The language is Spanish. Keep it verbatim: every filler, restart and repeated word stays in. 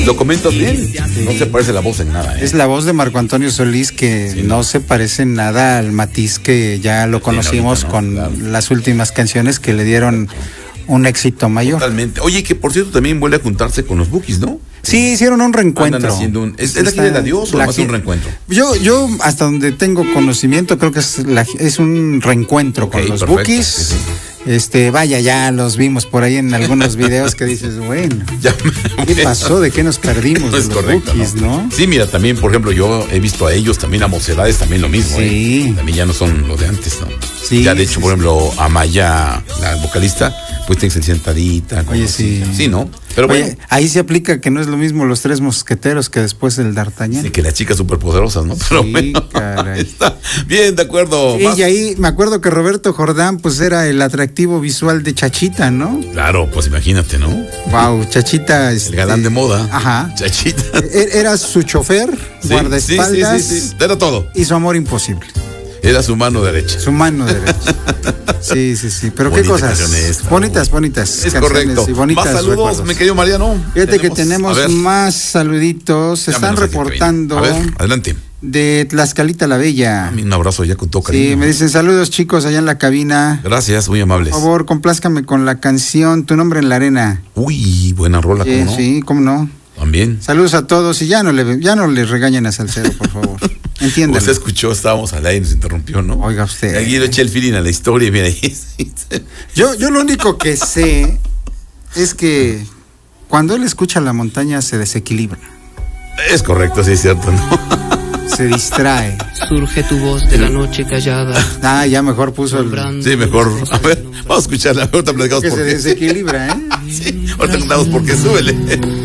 Lo comentas bien, no se parece la voz en nada, ¿eh? Es la voz de Marco Antonio Solís que sí, no. no se parece en nada al Matiz que ya lo conocimos sí, ahorita, ¿no? con claro. las últimas canciones que le dieron un éxito mayor. Totalmente. Oye, que por cierto también vuelve a juntarse con los Bukis, ¿no? Sí, hicieron un reencuentro. Un, ¿Es, ¿Es la gira de adiós o más un reencuentro? Yo, yo hasta donde tengo conocimiento, creo que es, la, es un reencuentro okay, con los Bukis. Sí, sí. Este, vaya, ya los vimos por ahí en algunos videos que dices, bueno, ya, ¿qué pasó? ¿De qué nos perdimos? No es de los correcto, Bukis, ¿no? ¿no? Sí, mira, también, por ejemplo, yo he visto a ellos, también a Mocedades, también lo mismo, sí. ¿eh? También ya no son los de antes, ¿no? Sí. Ya, de hecho, sí, por ejemplo, Amaya, la vocalista, pues tiene que ser sentadita. Oye, sí. Sí, ¿no? Pero Oye, bueno. Ahí se aplica que no es lo mismo los tres mosqueteros que después el D'Artagnan. Sí, que las chicas superpoderosas, ¿no? Pero sí, bueno, caray. Está bien, de acuerdo. Sí, y ahí me acuerdo que Roberto Jordán, pues era el atractivo visual de Chachita, ¿no? Claro, pues imagínate, ¿no? Wow, Chachita. Este, el galán de moda. Ajá. Chachita. Era su chofer, sí, guardaespaldas. Sí, sí, sí, sí. Era todo. Y su amor imposible. Era su mano derecha. Su mano derecha. Sí, sí, sí. Pero bonita qué cosas. Esta, bonitas, bonitas. Es correcto. Y bonitas más saludos, recuerdos. Mi querido Mariano. Fíjate tenemos, que tenemos más saluditos. Se están reportando. A ver, adelante. De Tlaxcalita la Bella. A mí un abrazo ya con todo cariño. Sí, me dicen saludos chicos allá en la cabina. Gracias, muy amables. Por favor, complázcame con la canción Tu nombre en la arena. Uy, buena rola, sí, ¿cómo no? Sí, cómo no. También. Saludos a todos y ya no le ya no les regañen a Salcero, por favor. Entiéndanlo. Usted escuchó, estábamos al aire y nos interrumpió, ¿no? Oiga usted. Aquí le eché el feeling a la historia y mira ahí. yo, yo lo único que sé es que cuando él escucha la montaña se desequilibra. Es correcto, sí es cierto, ¿no? Se distrae. Surge tu voz de la noche callada. Ah, ya mejor puso el... Sí, mejor. A ver, vamos a escucharla. Ahorita platicamos que por se qué. desequilibra, ¿eh? Sí, ahorita contamos por qué. Súbele.